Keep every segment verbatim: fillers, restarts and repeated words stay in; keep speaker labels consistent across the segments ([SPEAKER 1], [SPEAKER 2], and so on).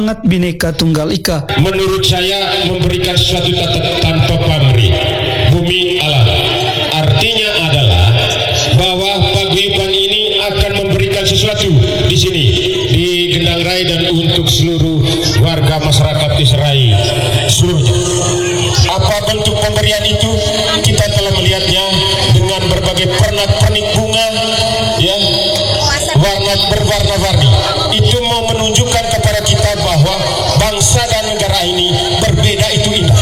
[SPEAKER 1] Semangat Bhinneka Tunggal Ika.
[SPEAKER 2] Menurut saya memberikan suatu tanpa pamrih, bumi alam. Artinya adalah bahwa paguyuban ini akan memberikan sesuatu di sini, di Gendang Rai dan untuk seluruh warga masyarakat Desa Rai seluruhnya. Apa bentuk pemberian itu? Kita telah melihatnya dengan berbagai pernak-pernik bunga, ya, warna berwarna-warni. Itu mau menunjukkan kepada kita bahwa bangsa dan negara ini berbeda, itu indah.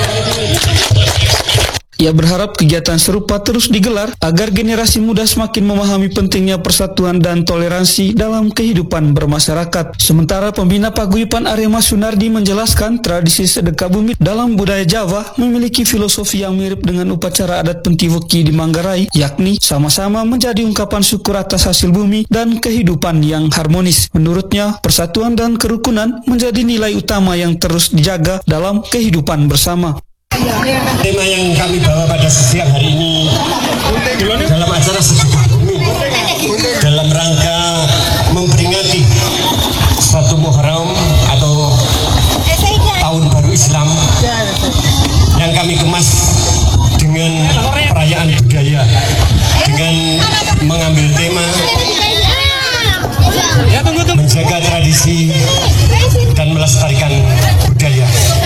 [SPEAKER 1] Ia berharap kegiatan serupa terus digelar agar generasi muda semakin memahami pentingnya persatuan dan toleransi dalam kehidupan bermasyarakat. Sementara pembina paguyuban Arema Sunardi menjelaskan tradisi sedekah bumi dalam budaya Jawa memiliki filosofi yang mirip dengan upacara adat Pentiweki di Manggarai, yakni sama-sama menjadi ungkapan syukur atas hasil bumi dan kehidupan yang harmonis. Menurutnya, persatuan dan kerukunan menjadi nilai utama yang terus dijaga dalam kehidupan bersama.
[SPEAKER 2] Tema yang kami bawa pada siang hari ini dalam acara sedekah bumi dalam rangka memperingati satu Muharram atau tahun baru Islam yang kami kemas dengan perayaan budaya dengan mengambil tema menjaga tradisi dan melestarikan budaya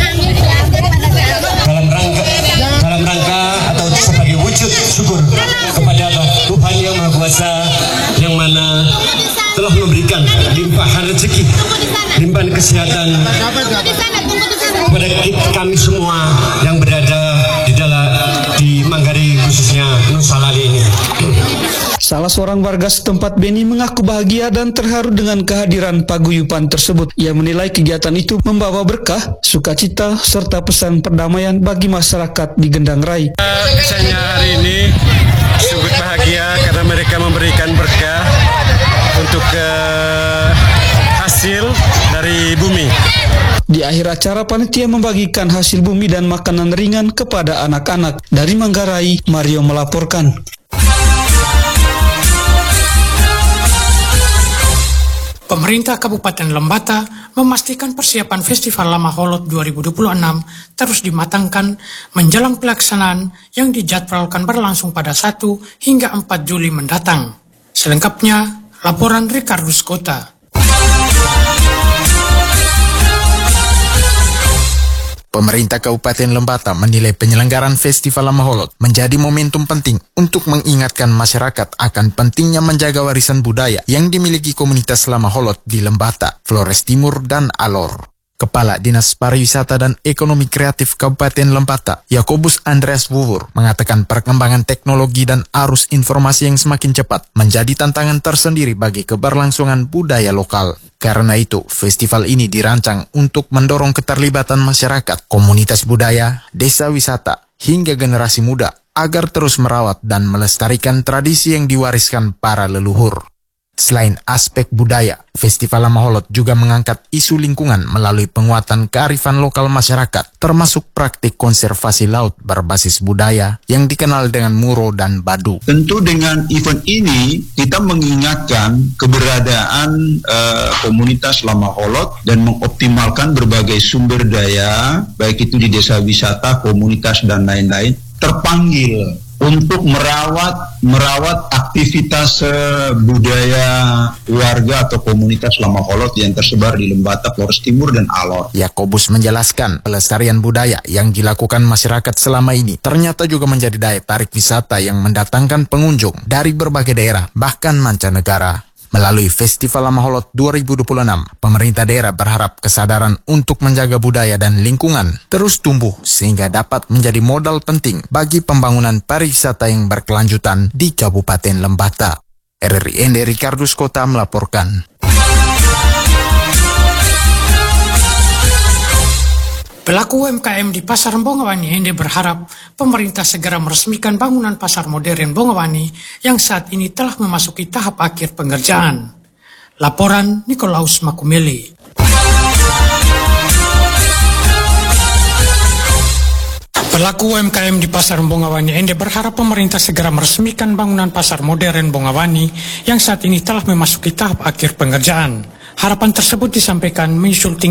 [SPEAKER 2] dalam rangka dalam rangka atau sebagai wujud syukur kepada Tuhan Yang Maha Kuasa yang mana telah memberikan limpahan rezeki, limpahan kesehatan kepada kami semua yang berada di dalam di Manggarai, khususnya Nusa Lali ini.
[SPEAKER 1] Salah seorang warga setempat, Beni, mengaku bahagia dan terharu dengan kehadiran paguyuban tersebut. Ia menilai kegiatan itu membawa berkah, sukacita, serta pesan perdamaian bagi masyarakat di Gendang Rai.
[SPEAKER 3] Kesannya hari ini sungguh bahagia karena mereka memberikan berkah untuk uh, hasil dari bumi.
[SPEAKER 1] Di akhir acara, panitia membagikan hasil bumi dan makanan ringan kepada anak-anak. Dari Manggarai, Mario melaporkan.
[SPEAKER 4] Pemerintah Kabupaten Lembata memastikan persiapan Festival Lama Holot dua ribu dua puluh enam terus dimatangkan menjelang pelaksanaan yang dijadwalkan berlangsung pada satu hingga empat Juli mendatang. Selengkapnya, laporan Ricardus Kota.
[SPEAKER 5] Pemerintah Kabupaten Lembata menilai penyelenggaraan Festival Lama Holot menjadi momentum penting untuk mengingatkan masyarakat akan pentingnya menjaga warisan budaya yang dimiliki komunitas Lama Holot di Lembata, Flores Timur, dan Alor. Kepala Dinas Pariwisata dan Ekonomi Kreatif Kabupaten Lembata, Yakobus Andreas Wawur, mengatakan perkembangan teknologi dan arus informasi yang semakin cepat menjadi tantangan tersendiri bagi keberlangsungan budaya lokal. Karena itu, festival ini dirancang untuk mendorong keterlibatan masyarakat, komunitas budaya, desa wisata, hingga generasi muda agar terus merawat dan melestarikan tradisi yang diwariskan para leluhur. Selain aspek budaya, Festival Lama Holot juga mengangkat isu lingkungan melalui penguatan kearifan lokal masyarakat, termasuk praktik konservasi laut berbasis budaya yang dikenal dengan Muro dan Badu.
[SPEAKER 6] Tentu dengan event ini kita mengingatkan keberadaan uh, komunitas Lama Holot dan mengoptimalkan berbagai sumber daya, baik itu di desa wisata, komunitas, dan lain-lain, terpanggil untuk merawat merawat aktivitas uh, budaya warga atau komunitas Lama Holot yang tersebar di Lembata, Flores Timur, dan Alor.
[SPEAKER 5] Yakobus menjelaskan pelestarian budaya yang dilakukan masyarakat selama ini ternyata juga menjadi daya tarik wisata yang mendatangkan pengunjung dari berbagai daerah, bahkan mancanegara. Melalui Festival Lama Holot dua ribu dua puluh enam, pemerintah daerah berharap kesadaran untuk menjaga budaya dan lingkungan terus tumbuh sehingga dapat menjadi modal penting bagi pembangunan pariwisata yang berkelanjutan di Kabupaten Lembata. R R I N D Ricardus Kota melaporkan.
[SPEAKER 4] Pelaku U M K M di Pasar Bongawani Ende berharap pemerintah segera meresmikan bangunan pasar modern Bongawani yang saat ini telah memasuki tahap akhir pengerjaan. Laporan Nikolaus Makumeli. Pelaku U M K M di Pasar Bongawani Ende berharap pemerintah segera meresmikan bangunan pasar modern Bongawani yang saat ini telah memasuki tahap akhir pengerjaan. Harapan tersebut disampaikan menyusul